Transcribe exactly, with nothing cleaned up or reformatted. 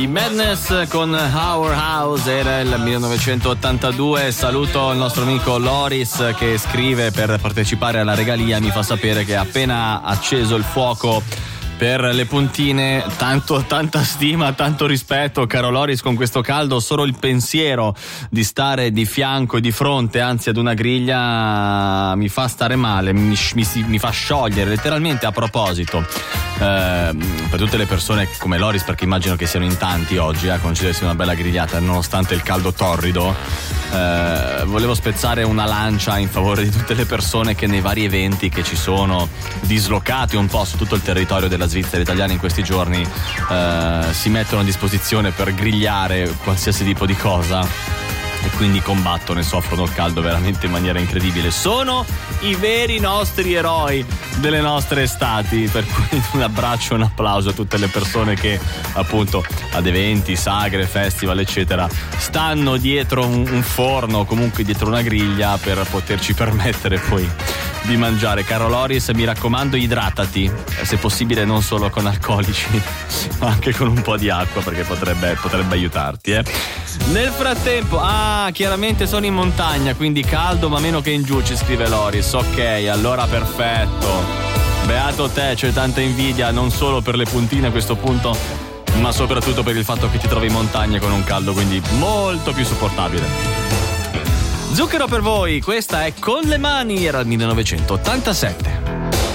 I Madness con Our House, era il millenovecentottantadue. Saluto il nostro amico Loris che scrive per partecipare alla regalia, mi fa sapere che ha appena acceso il fuoco per le puntine. Tanto, tanta stima, tanto rispetto, caro Loris, con questo caldo solo il pensiero di stare di fianco e di fronte, anzi ad una griglia, mi fa stare male, mi, mi, mi fa sciogliere letteralmente. A proposito, eh, per tutte le persone come Loris, perché immagino che siano in tanti oggi a concedersi una bella grigliata nonostante il caldo torrido, eh, volevo spezzare una lancia in favore di tutte le persone che nei vari eventi che ci sono dislocati un po' su tutto il territorio della Svizzera italiana in questi giorni, eh, si mettono a disposizione per grigliare qualsiasi tipo di cosa e quindi combattono e soffrono il caldo veramente in maniera incredibile. Sono i veri nostri eroi delle nostre estati, per cui un abbraccio e un applauso a tutte le persone che appunto ad eventi, sagre, festival eccetera stanno dietro un, un forno o comunque dietro una griglia per poterci permettere poi di mangiare. Caro Loris, mi raccomando, idratati, se possibile non solo con alcolici ma anche con un po' di acqua, perché potrebbe, potrebbe aiutarti, eh. Nel frattempo, ah, chiaramente sono in montagna, quindi caldo ma meno che in giù, ci scrive Loris. Ok, allora perfetto, beato te, c'è tanta invidia non solo per le puntine a questo punto, ma soprattutto per il fatto che ti trovi in montagna con un caldo quindi molto più sopportabile. Zucchero per voi, questa è Con le mani, era il millenovecentottantasette.